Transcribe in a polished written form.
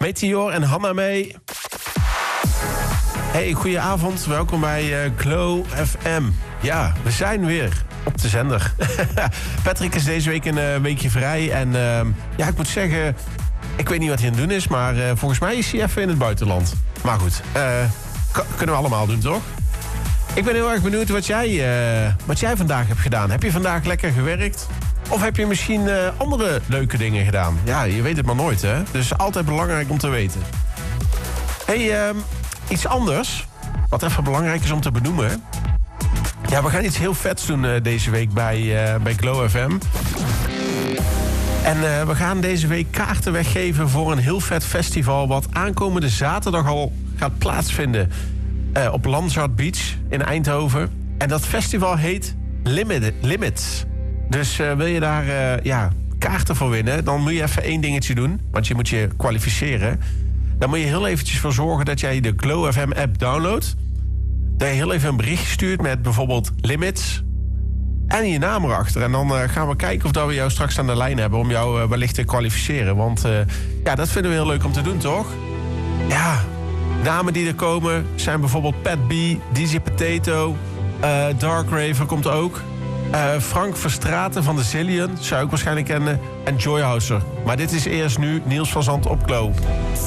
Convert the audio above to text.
Meteor en Hanna mee. Hey, goedenavond. Welkom bij Glow FM. Ja, we zijn weer op de zender. Patrick is deze week een weekje vrij. En ja, ik moet zeggen, ik weet niet wat hij aan het doen is, maar volgens mij is hij even in het buitenland. Maar goed, kunnen we allemaal doen, toch? Ik ben heel erg benieuwd wat jij vandaag hebt gedaan. Heb je vandaag lekker gewerkt? Of heb je misschien andere leuke dingen gedaan? Ja, je weet het maar nooit, hè? Dus altijd belangrijk om te weten. Hey, iets anders, wat even belangrijk is om te benoemen. Ja, we gaan iets heel vets doen deze week bij Glow FM. En we gaan deze week kaarten weggeven voor een heel vet festival... wat aankomende zaterdag al gaat plaatsvinden op Landschot Beach in Eindhoven. En dat festival heet Limits. Dus wil je daar kaarten voor winnen, dan moet je even één dingetje doen. Want je moet je kwalificeren. Dan moet je heel eventjes voor zorgen dat jij de Glow FM app downloadt. Dat je heel even een berichtje stuurt met bijvoorbeeld Limits en je naam erachter. En dan gaan we kijken of dat we jou straks aan de lijn hebben om jou wellicht te kwalificeren. Want dat vinden we heel leuk om te doen, toch? Ja, namen die er komen zijn bijvoorbeeld Pat B, DJ Potato, Dark Raver komt ook. Frank Verstraeten van de Zillion, zou ik waarschijnlijk kennen. En Joy Houser. Maar dit is eerst nu Niels van Zand op Glow.